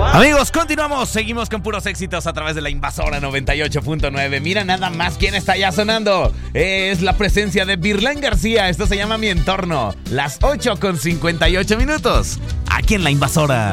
Amigos, continuamos, seguimos con puros éxitos a través de la Invasora 98.9. Mira nada más quién está ya sonando. Es la presencia de Virlán García. Esto se llama Mi Entorno. Las 8:58 minutos. Aquí en la Invasora.